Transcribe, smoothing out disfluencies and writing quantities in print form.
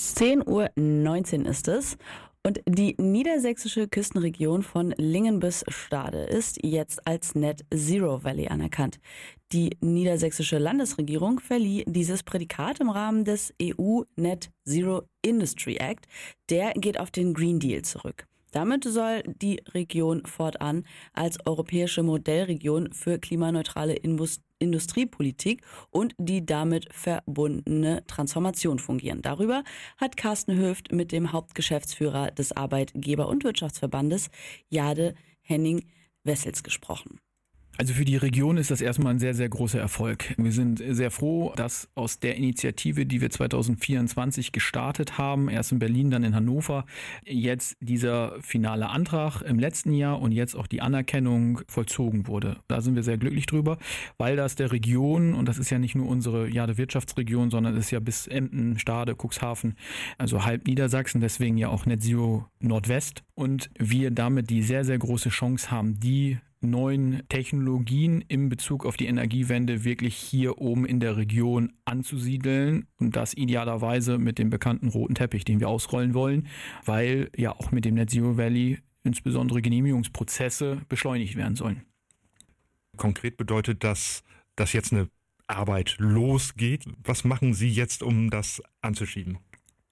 10:19 Uhr ist es. Und die niedersächsische Küstenregion von Lingen bis Stade ist jetzt als Net Zero Valley anerkannt. Die niedersächsische Landesregierung verlieh dieses Prädikat im Rahmen des EU Net Zero Industry Act. Der geht auf den Green Deal zurück. Damit soll die Region fortan als europäische Modellregion für klimaneutrale Industriepolitik und die damit verbundene Transformation fungieren. Darüber hat Carsten Höft mit dem Hauptgeschäftsführer des Arbeitgeber- und Wirtschaftsverbandes Jade Henning-Wessels gesprochen. Also für die Region ist das erstmal ein sehr, sehr großer Erfolg. Wir sind sehr froh, dass aus der Initiative, die wir 2024 gestartet haben, erst in Berlin, dann in Hannover, jetzt dieser finale Antrag im letzten Jahr und jetzt auch die Anerkennung vollzogen wurde. Da sind wir sehr glücklich drüber, weil das der Region, und das ist ja nicht nur unsere Wirtschaftsregion, sondern es ist ja bis Emden, Stade, Cuxhaven, also halb Niedersachsen, deswegen ja auch Net Zero Nordwest. Und wir damit die sehr, sehr große Chance haben, die neuen Technologien in Bezug auf die Energiewende wirklich hier oben in der Region anzusiedeln und das idealerweise mit dem bekannten roten Teppich, den wir ausrollen wollen, weil ja auch mit dem Net Zero Valley insbesondere Genehmigungsprozesse beschleunigt werden sollen. Konkret bedeutet das, dass jetzt eine Arbeit losgeht. Was machen Sie jetzt, um das anzuschieben?